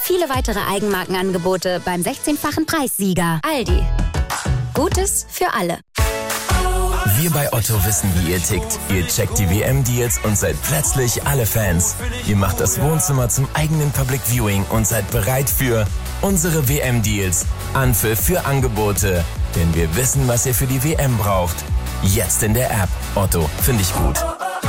viele weitere Eigenmarkenangebote beim 16-fachen Preissieger. Aldi. Gutes für alle. Wir bei Otto wissen, wie ihr tickt. Ihr checkt die WM-Deals und seid plötzlich alle Fans. Ihr macht das Wohnzimmer zum eigenen Public Viewing und seid bereit für unsere WM-Deals. Anpfiff für Angebote. Denn wir wissen, was ihr für die WM braucht. Jetzt in der App. Otto, finde ich gut.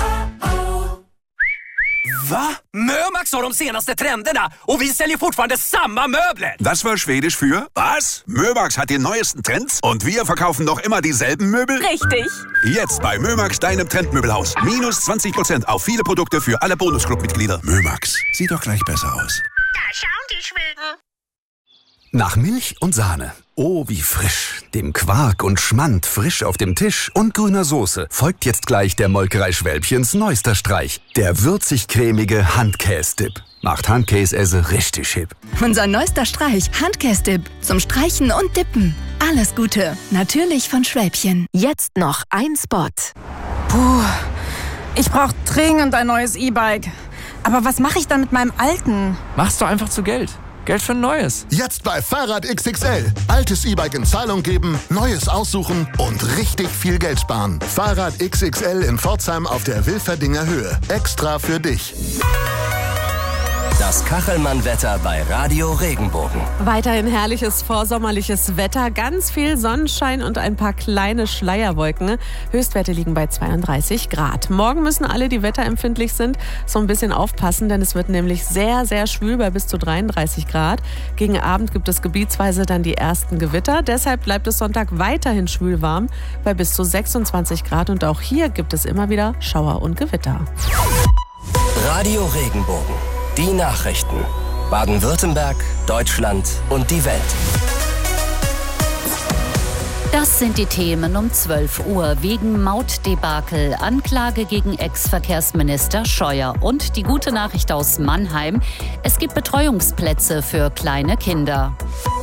Va? Mömax har de senaste trenderna och vi säljer fortfarande samma möbler. Das war Schwedisch für was? Mömax hat die neuesten Trends und wir verkaufen noch immer dieselben Möbel? Richtig. Jetzt bei Mömax, deinem Trendmöbelhaus. Minus 20% auf viele Produkte für alle Bonusclub-Mitglieder. Mömax, sieht doch gleich besser aus. Da schauen die Schweden. Nach Milch und Sahne. Oh, wie frisch. Dem Quark und Schmand frisch auf dem Tisch und grüner Soße folgt jetzt gleich der Molkerei Schwälbchens neuester Streich. Der würzig-cremige Handkäse-Dip. Macht Handkäse richtig hip. Unser neuester Streich, Handkäse-Dip. Zum Streichen und Dippen. Alles Gute. Natürlich von Schwälbchen. Jetzt noch ein Spot. Puh, ich brauche dringend ein neues E-Bike. Aber was mache ich dann mit meinem alten? Mach's doch einfach zu Geld. Geld für ein neues. Jetzt bei Fahrrad XXL. Altes E-Bike in Zahlung geben, neues aussuchen und richtig viel Geld sparen. Fahrrad XXL in Pforzheim auf der Wilferdinger Höhe. Extra für dich. Das Kachelmann-Wetter bei Radio Regenbogen. Weiterhin herrliches vorsommerliches Wetter, ganz viel Sonnenschein und ein paar kleine Schleierwolken. Höchstwerte liegen bei 32 Grad. Morgen müssen alle, die wetterempfindlich sind, so ein bisschen aufpassen, denn es wird nämlich sehr, sehr schwül bei bis zu 33 Grad. Gegen Abend gibt es gebietsweise dann die ersten Gewitter. Deshalb bleibt es Sonntag weiterhin schwül warm bei bis zu 26 Grad. Und auch hier gibt es immer wieder Schauer und Gewitter. Radio Regenbogen. Die Nachrichten. Baden-Württemberg, Deutschland und die Welt. Das sind die Themen um 12 Uhr. Wegen Mautdebakel, Anklage gegen Ex-Verkehrsminister Scheuer. Und die gute Nachricht aus Mannheim: Es gibt Betreuungsplätze für kleine Kinder.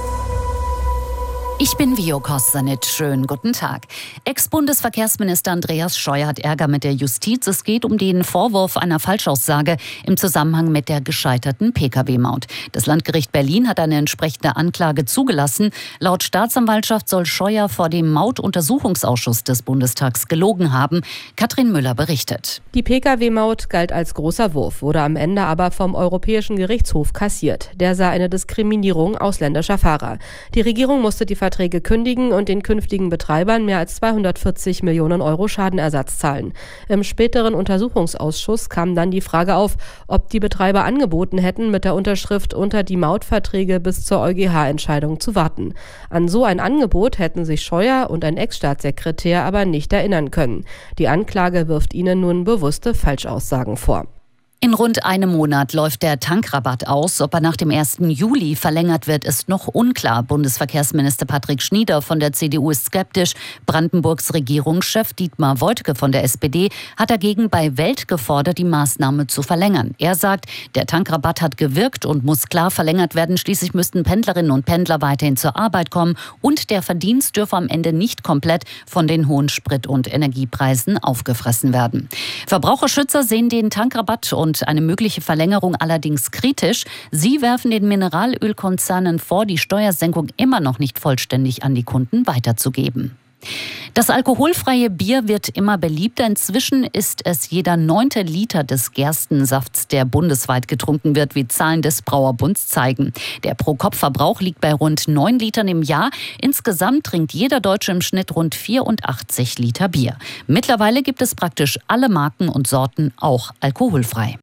Ich bin Vio Kossanit. Schönen guten Tag. Ex-Bundesverkehrsminister Andreas Scheuer hat Ärger mit der Justiz. Es geht um den Vorwurf einer Falschaussage im Zusammenhang mit der gescheiterten Pkw-Maut. Das Landgericht Berlin hat eine entsprechende Anklage zugelassen. Laut Staatsanwaltschaft soll Scheuer vor dem Mautuntersuchungsausschuss des Bundestags gelogen haben. Katrin Müller berichtet. Die Pkw-Maut galt als großer Wurf, wurde am Ende aber vom Europäischen Gerichtshof kassiert. Der sah eine Diskriminierung ausländischer Fahrer. Die Regierung musste die Verträge kündigen und den künftigen Betreibern mehr als 240 Millionen Euro Schadenersatz zahlen. Im späteren Untersuchungsausschuss kam dann die Frage auf, ob die Betreiber angeboten hätten, mit der Unterschrift unter die Mautverträge bis zur EuGH-Entscheidung zu warten. An so ein Angebot hätten sich Scheuer und ein Ex-Staatssekretär aber nicht erinnern können. Die Anklage wirft ihnen nun bewusste Falschaussagen vor. In rund einem Monat läuft der Tankrabatt aus. Ob er nach dem 1. Juli verlängert wird, ist noch unklar. Bundesverkehrsminister Patrick Schnieder von der CDU ist skeptisch. Brandenburgs Regierungschef Dietmar Woidke von der SPD hat dagegen bei Welt gefordert, die Maßnahme zu verlängern. Er sagt, der Tankrabatt hat gewirkt und muss klar verlängert werden. Schließlich müssten Pendlerinnen und Pendler weiterhin zur Arbeit kommen und der Verdienst dürfe am Ende nicht komplett von den hohen Sprit- und Energiepreisen aufgefressen werden. Verbraucherschützer sehen den Tankrabatt und eine mögliche Verlängerung allerdings kritisch. Sie werfen den Mineralölkonzernen vor, die Steuersenkung immer noch nicht vollständig an die Kunden weiterzugeben. Das alkoholfreie Bier wird immer beliebter. Inzwischen ist es jeder 9. Liter des Gerstensafts, der bundesweit getrunken wird, wie Zahlen des Brauerbunds zeigen. Der Pro-Kopf-Verbrauch liegt bei rund 9 Litern im Jahr. Insgesamt trinkt jeder Deutsche im Schnitt rund 84 Liter Bier. Mittlerweile gibt es praktisch alle Marken und Sorten auch alkoholfrei.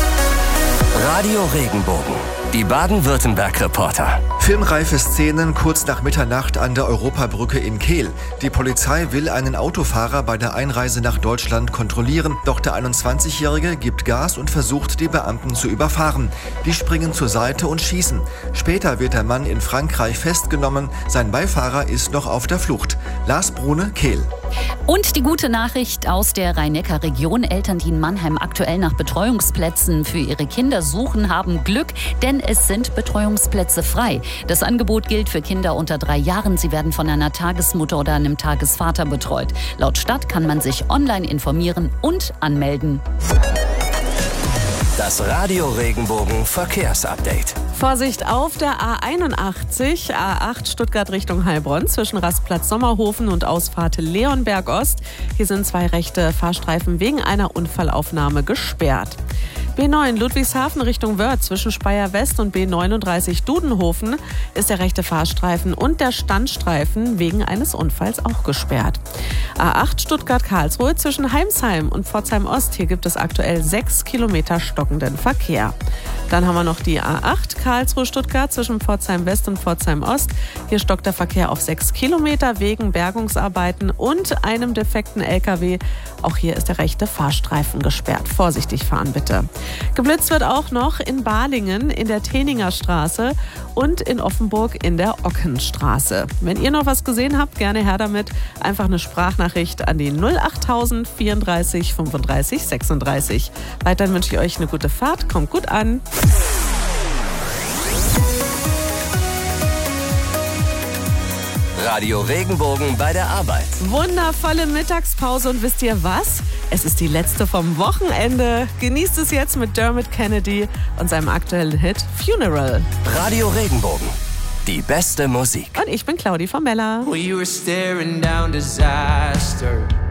Radio Regenbogen. Die Baden-Württemberg-Reporter. Filmreife Szenen kurz nach Mitternacht an der Europabrücke in Kehl. Die Polizei will einen Autofahrer bei der Einreise nach Deutschland kontrollieren. Doch der 21-Jährige gibt Gas und versucht, die Beamten zu überfahren. Die springen zur Seite und schießen. Später wird der Mann in Frankreich festgenommen. Sein Beifahrer ist noch auf der Flucht. Lars Brune, Kehl. Und die gute Nachricht aus der Rhein-Neckar-Region: Eltern, die in Mannheim aktuell nach Betreuungsplätzen für ihre Kinder suchen, haben Glück, denn es sind Betreuungsplätze frei. Das Angebot gilt für Kinder unter 3 Jahren. Sie werden von einer Tagesmutter oder einem Tagesvater betreut. Laut Stadt kann man sich online informieren und anmelden. Das Radio Regenbogen Verkehrsupdate. Vorsicht auf der A81, A8 Stuttgart Richtung Heilbronn zwischen Rastplatz Sommerhofen und Ausfahrt Leonberg Ost. Hier sind 2 rechte Fahrstreifen wegen einer Unfallaufnahme gesperrt. B9 Ludwigshafen Richtung Wörth zwischen Speyer West und B39 Dudenhofen ist der rechte Fahrstreifen und der Standstreifen wegen eines Unfalls auch gesperrt. A8 Stuttgart-Karlsruhe zwischen Heimsheim und Pforzheim Ost. Hier gibt es aktuell 6 Kilometer stockenden Verkehr. Dann haben wir noch die A8 Karlsruhe-Stuttgart zwischen Pforzheim West und Pforzheim Ost. Hier stockt der Verkehr auf 6 Kilometer wegen Bergungsarbeiten und einem defekten LKW. Auch hier ist der rechte Fahrstreifen gesperrt. Vorsichtig fahren bitte. Geblitzt wird auch noch in Balingen in der Teninger Straße und in Offenburg in der Ockenstraße. Wenn ihr noch was gesehen habt, gerne her damit. Einfach eine Sprachnachricht an die 08000 34 35 36. Weiterhin wünsche ich euch eine gute Fahrt. Kommt gut an. Radio Regenbogen bei der Arbeit. Wundervolle Mittagspause und wisst ihr was? Es ist die letzte vom Wochenende. Genießt es jetzt mit Dermot Kennedy und seinem aktuellen Hit Funeral. Radio Regenbogen. Die beste Musik. Und ich bin Claudi von Mella. We were staring down disaster.